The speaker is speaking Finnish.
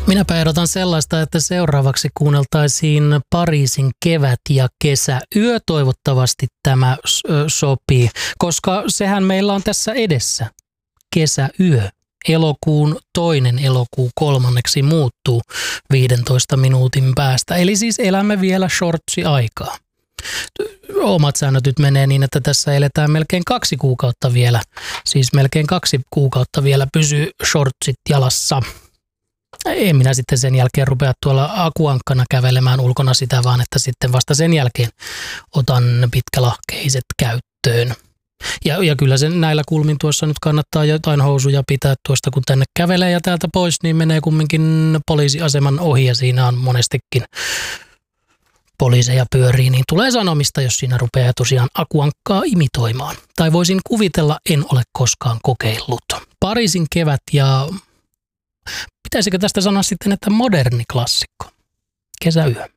Minäpä ehdotan sellaista, että seuraavaksi kuunneltaisiin Pariisin kevät- ja kesäyö. Toivottavasti tämä sopii, koska sehän meillä on tässä edessä. Kesäyö. Elokuun 2. elokuu 3. muuttuu 15 minuutin päästä. Eli siis elämme vielä shortsi-aikaa. Omat säännöt nyt menee niin, että tässä eletään melkein 2 kuukautta vielä. Siis melkein 2 kuukautta vielä pysyy shortsit jalassa. En minä sitten sen jälkeen rupea tuolla akuankkana kävelemään ulkona sitä, vaan että sitten vasta sen jälkeen otan pitkälahkeiset käyttöön. Ja kyllä sen näillä kulmin tuossa nyt kannattaa jotain housuja pitää tuosta, kun tänne kävelee ja täältä pois, niin menee kumminkin poliisiaseman ohi ja siinä on monestikin poliiseja pyörii, niin tulee sanomista, jos siinä rupeaa tosiaan akuankkaa imitoimaan. Tai voisin kuvitella, en ole koskaan kokeillut. Pariisin kevät ja pitäisikö tästä sanoa sitten, että moderni klassikko, kesäyö.